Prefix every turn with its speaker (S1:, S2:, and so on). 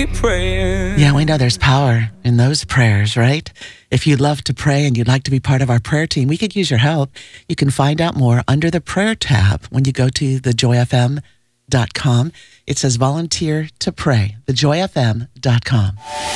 S1: keep praying.
S2: Yeah, we know there's power in those prayers, right? If you'd love to pray and you'd like to be part of our prayer team, we could use your help. You can find out more under the prayer tab when you go to thejoyfm.com. It says volunteer to pray, thejoyfm.com.